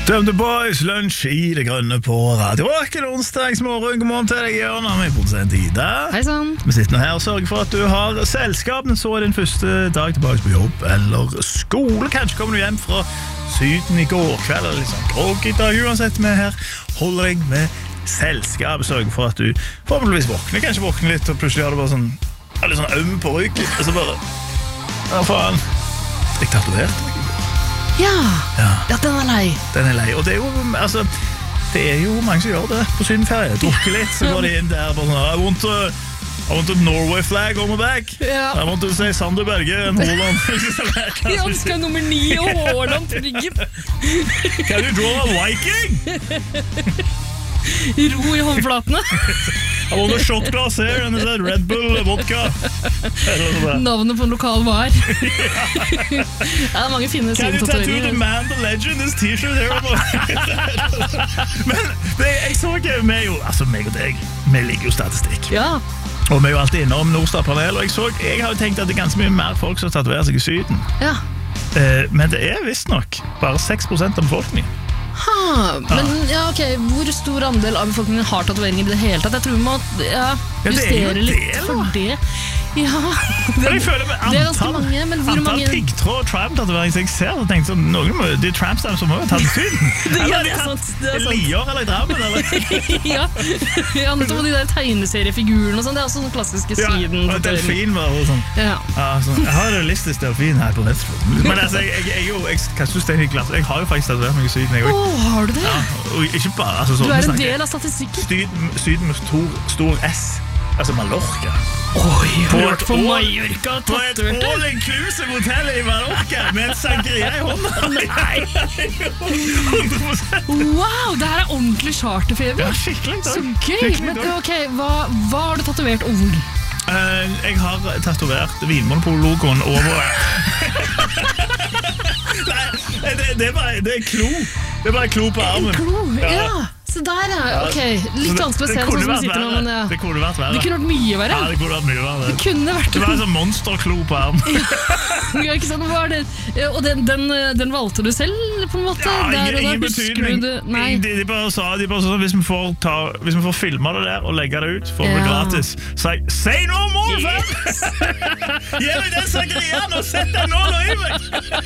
Dømte Boys, lunsj i det grønne på Radio Rock. Onsdagsmorgen, god morgen til deg, Jørgen. Vi er produsent Ida. Hei sann. Vi sitter nå her og sørger for at du har selskap. Så er din første dag tilbake på jobb eller skole. Kanskje kommer du hjem fra Syden i går kveld eller litt sånn grogg i dag. Uansett, vi her holder deg med selskap. Sørger for at du forhåpentligvis våkner. Kanskje våkner litt og plutselig har du bare sånn litt sånn øm på ryggen. Og så bare, hva faen, jeg tatoverte meg. Ja, den er lei. Den er lei, og det er jo, altså, det er jo mange som gjør det på sydenferie. Drukker litt, så går de inn der på sånn, I want a Norway flag on my back. Ja. I want to say Sander Berge and Haaland. Jeg ønsker nummer 9 og Haaland på ryggen. Can you draw a Viking? Ro i håndflatene. I want a shot glass here and a Red Bull vodka. Navnet på en lokal bar. Det er mange fine Can you tattoo the siden-tatoveringer. man, the legend, this t-shirt here? Men jeg så ikke, meg og deg, vi liker jo statistikk. Ja, Og vi er jo alltid innom Nordstad-panel, og jeg har jo tenkt at det er ganske mye mer folk som tatoverer seg i Syden. ja. Men det er visst nok bare 6% av befolkningen. Men ja, ok, hvor stor andel av befolkningen har tatoveringer i det hele tatt? Jeg tror vi må det er jo justere en litt del, for da. det. Ja, Men jeg føler med det er ganske mange, men hvor antall mange... piggtråd og tramp-tatovering som jeg ser, så tenkte jeg sånn, de tramp-stammer som må jo ta til Syden. Ja, Eller det er sant, det er sant. Lier eller i Drammen, eller? Ja, nettopp, og de der tegneseriefigurene og sånn, det er også sånne klassiske Ja, og siden-tatoveringer. delfin var og sånn. Ja. Ja, sånn. Jeg har realistisk delfin her på Netflix. Men altså, jeg synes det er hyggelig. Jeg har jo faktisk tatovert meg i Syden, jeg også. Har du det? Ja, og ikke bare, altså sånn. Du er vi en snakker del av statistikken. Syden med stor S. Altså Mallorca. Oi, På hørt et på år- Mallorca På et tatoverte. all-inclusive hotell i Mallorca med en sangria i hånda. Nei. 100%. Wow, det her er ordentlig charterfeber. Ja, skikkelig Så takk. gøy. Skikkelig Men takk. ok, hva har du tatovert og hvor? Jeg har tatovert Vinmonopol-logoen over. Nei, det er klo. Det er bare klo på armen. En klo, ja. Så der ja, ok. Litt vanskelig å se det sånn som du sitter nå, men ja. Det kunne vært verre. Det kunne vært mye verre. Ja, det kunne vært mye verre. Det kunne vært Det var en sånn monsterklo på armen. Ja, ikke sant, hva er det? Og den valgte du selv, på en måte? Ja, Der og da, ingen husker betydning. du det? Nei. De bare sa sånn, hvis vi får filme det der og legge det ut, får vi det Ja. gratis. Så jeg, say no more, fam! Gi meg den sangriaen og sett den nåla i meg!